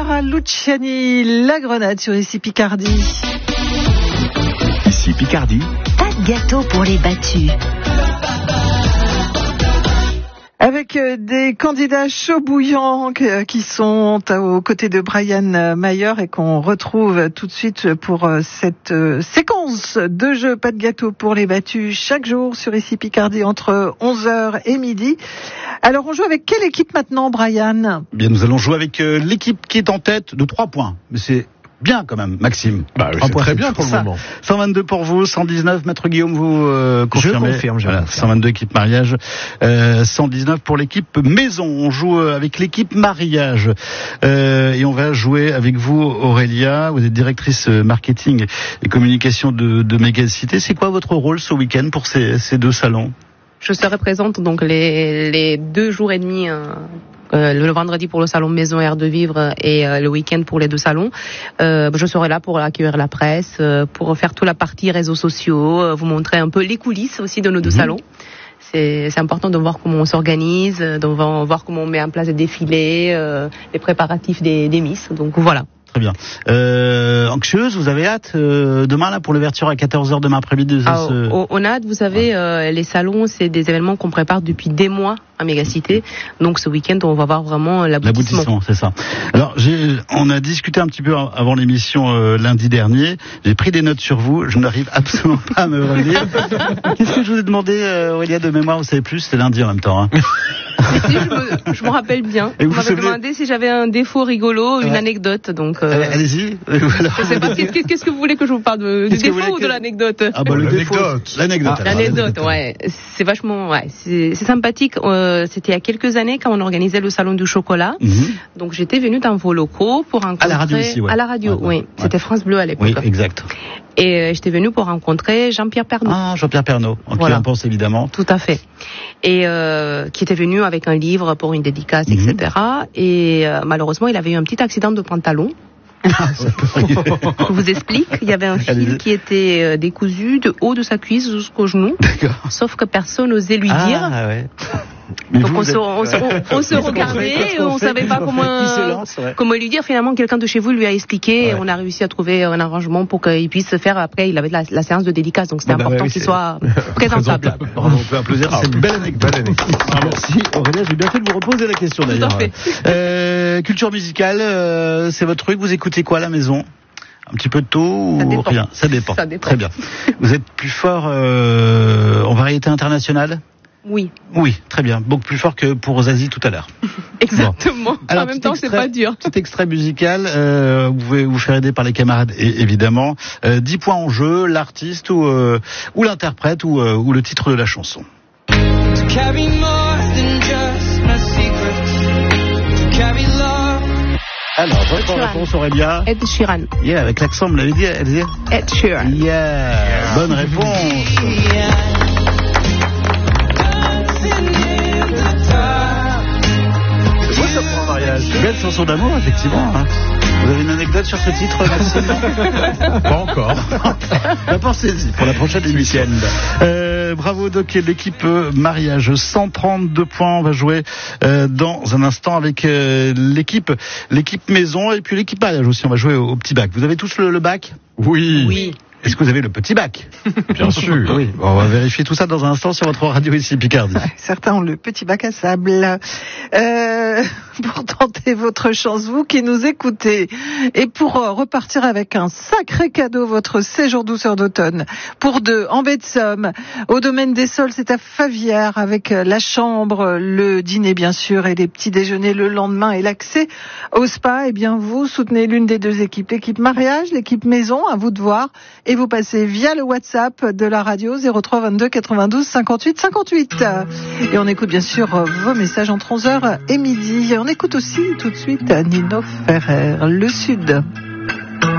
Clara Luciani, La Grenade sur ici Picardie. Ici Picardie. Pas de gâteau pour les battus. Avec des candidats chauds bouillants qui sont aux côtés de Brian Mayer et qu'on retrouve tout de suite pour cette séquence de jeu Pas de gâteau pour les battus chaque jour sur ici Picardie entre 11h et midi. Alors on joue avec quelle équipe maintenant, Brian ? Bien, nous allons jouer avec l'équipe qui est en tête de 3 points. Mais c'est bien quand même, Maxime. Bah oui, c'est très bien pour le moment. 122 pour vous, 119, Maître Guillaume, vous confirmez. Je confirme. 122 équipe mariage, 119 pour l'équipe maison. On joue avec l'équipe mariage. Et on va jouer avec vous, Aurélia. Vous êtes directrice marketing et communication de Mégacité. C'est quoi votre rôle ce week-end pour ces deux salons ? Je serai présente donc les 2 jours et demi le vendredi pour le salon Maison et Air de Vivre et le week-end pour les 2 salons. Je serai là pour accueillir la presse, pour faire toute la partie réseaux sociaux, vous montrer un peu les coulisses aussi de nos 2 salons. C'est important de voir comment on s'organise, de voir comment on met en place des défilés, les préparatifs des Miss. Donc voilà. Très bien. Anxieuse, vous avez hâte demain là pour l'ouverture à 14h demain après-midi On a hâte, vous savez, les salons, c'est des événements qu'on prépare depuis des mois à Mégacité. Donc ce week-end, on va voir vraiment l'aboutissement. C'est ça. Alors, on a discuté un petit peu avant l'émission lundi dernier. J'ai pris des notes sur vous. Je n'arrive absolument pas à me relire. Qu'est-ce que je vous ai demandé, Aurélia, de mémoire? Vous savez plus, c'était lundi en même temps. Hein. Si, je me rappelle bien. Vous m'avez demandé si j'avais un défaut rigolo, une anecdote. Donc, allez-y. Je sais pas, qu'est-ce que vous voulez que je vous parle du défaut ou de l'anecdote? Ah bah L'anecdote, ouais. C'est vachement, c'est sympathique. C'était il y a quelques années quand on organisait le salon du chocolat. Donc j'étais venue dans vos locaux pour rencontrer. À la radio ici, À la radio, oui. C'était France Bleu à l'époque. Oui, exact. Et j'étais venue pour rencontrer Jean-Pierre Pernaut. Ah, Jean-Pierre Pernaut, qui en pense évidemment. Tout à fait. Et qui était venu avec un livre pour une dédicace, etc. Et malheureusement, il avait eu un petit accident de pantalon. Je vous explique, il y avait un fil qui était décousu de haut de sa cuisse jusqu'au genou. D'accord. Sauf que personne n'osait lui dire. Ah ouais. Donc on se regardait, on savait pas comment lui dire. Finalement, quelqu'un de chez vous lui a expliqué. Et on a réussi à trouver un arrangement pour qu'il puisse se faire. Après, il avait la séance de dédicace, donc c'était important qu'il soit présentable. On peut applaudir. C'est une belle anecdote. Merci Aurélia, j'ai bien fait de vous reposer la question d'ailleurs. Tout à fait. Culture musicale, c'est votre truc. Vous écoutez quoi à la maison? Un petit peu de tôt ou rien? Ça dépend. Très bien. Vous êtes plus fort en variété internationale? Oui. Oui, très bien. Beaucoup plus fort que pour Zazie tout à l'heure. Exactement. Alors, en même temps, c'est pas dur. Petit extrait musical, vous pouvez vous faire aider par les camarades, évidemment. 10 points en jeu, l'artiste ou l'interprète ou le titre de la chanson. Alors, bonne réponse Aurélia. Ed Sheeran. Yeah, avec l'accent, vous l'avez dit, Ed Sheeran. Yeah, bonne réponse. Belle chanson d'amour, effectivement. Hein. Vous avez une anecdote sur ce titre, Maxime? Pas encore. Pensez-y pour la prochaine émission. Bravo Doc et l'équipe mariage. 132 points. On va jouer dans un instant avec l'équipe maison et puis l'équipe mariage aussi. On va jouer au petit bac. Vous avez tous le bac? Oui. Est-ce que vous avez le petit bac? Bien sûr. Oui. Bon, on va vérifier tout ça dans un instant sur votre radio ici Picardie. Certains ont le petit bac à sable. Pour tenter votre chance, vous qui nous écoutez, et pour repartir avec un sacré cadeau, votre séjour douceur d'automne pour 2 en baie de Somme, au domaine des Sols, c'est à Favières, avec la chambre, le dîner bien sûr et les petits déjeuners le lendemain et l'accès au spa. Eh bien, vous soutenez l'une des 2 équipes, l'équipe mariage, l'équipe maison, à vous de voir, et vous passez via le WhatsApp de la radio 03 22 92 58 58. Et on écoute bien sûr vos messages entre 11h et midi. On écoute aussi tout de suite Nino Ferrer, Le Sud.